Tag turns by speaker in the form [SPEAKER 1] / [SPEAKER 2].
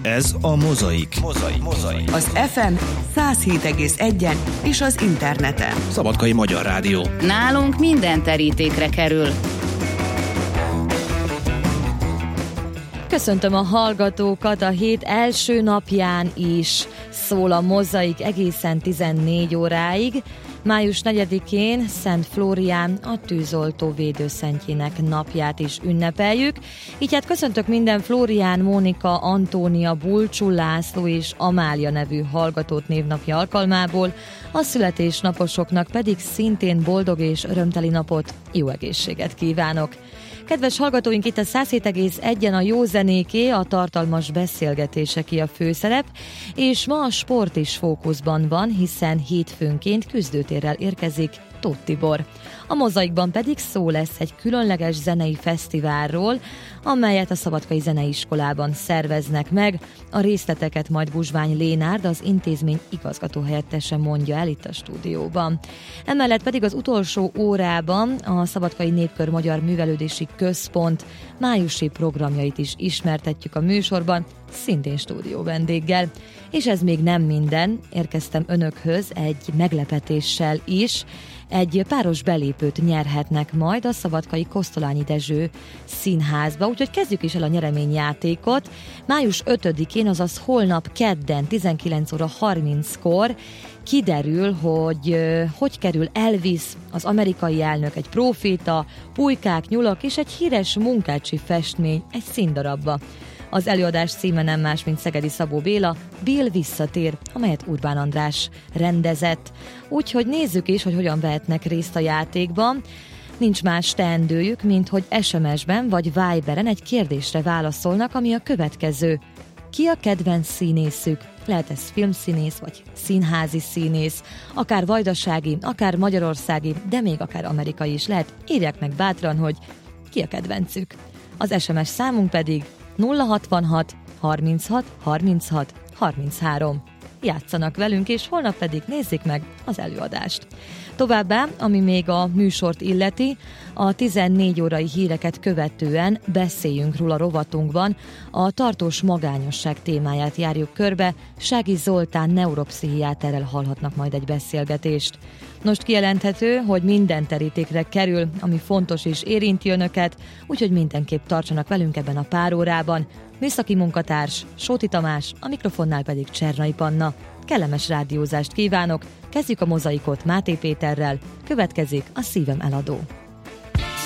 [SPEAKER 1] Ez a Mozaik.
[SPEAKER 2] Az FM 107,1-en és az interneten.
[SPEAKER 1] Szabadkai Magyar Rádió.
[SPEAKER 3] Nálunk minden terítékre kerül.
[SPEAKER 4] Köszöntöm a hallgatókat a hét első napján is. Szól a Mozaik egészen 14 óráig. Május 4-én Szent Flórián, a tűzoltó védőszentjének napját is ünnepeljük. Így hát köszöntök minden Flórián, Mónika, Antónia, Bulcsú László és Amália nevű hallgatót névnapja alkalmából, a születésnaposoknak pedig szintén boldog és örömteli napot, jó egészséget kívánok! Kedves hallgatóink, itt a 107,1-en a jó zenéké, a tartalmas beszélgetéseké a főszerep, és ma a sport is fókuszban van, hiszen hétfőnként küzdőtérrel érkezik Tóth Tibor. A Mozaikban pedig szó lesz egy különleges zenei fesztiválról, amelyet a Szabadkai Zeneiskolában szerveznek meg. A részleteket majd Buzsvány Lénárd, az intézmény igazgatóhelyettese mondja el itt a stúdióban. Emellett pedig az utolsó órában a Szabadkai Népkör Magyar Művelődési Központ májusi programjait is ismertetjük a műsorban, szintén stúdió vendéggel. És ez még nem minden, érkeztem önökhöz egy meglepetéssel is. Egy páros belépőt nyerhetnek majd a szabadkai Kosztolányi Dezső színházba, úgyhogy kezdjük is el a nyereményjátékot. Május 5-én, azaz holnap kedden 19 óra 30-kor kiderül, hogy kerül Elvis, az amerikai elnök, egy próféta, pulykák, nyulak és egy híres munkácsi festmény egy színdarabba. Az előadás címe nem más, mint Szegedi Szabó Béla, Bill visszatér, amelyet Urbán András rendezett. Úgyhogy nézzük is, hogy hogyan vehetnek részt a játékban. Nincs más teendőjük, mint hogy SMS-ben vagy Viberen egy kérdésre válaszolnak, ami a következő. Ki a kedvenc színészük? Lehet ez filmszínész, vagy színházi színész, akár vajdasági, akár magyarországi, de még akár amerikai is lehet. Írják meg bátran, hogy ki a kedvencük. Az SMS számunk pedig 066 36 36 33. Játszanak velünk, és holnap pedig nézzék meg az előadást. Továbbá, ami még a műsort illeti, a 14 órai híreket követően beszéljünk róla rovatunkban, a tartós magányosság témáját járjuk körbe, Sági Zoltán neuropszichiáterrel hallhatnak majd egy beszélgetést. Most kijelenthető, hogy minden terítékre kerül, ami fontos és érinti önöket, úgyhogy mindenképp tartsanak velünk ebben a pár órában. Műszaki munkatárs Sóti Tamás, a mikrofonnál pedig Csernai Panna. Kellemes rádiózást kívánok, kezdjük a Mozaikot Máté Péterrel, következik a Szívem eladó.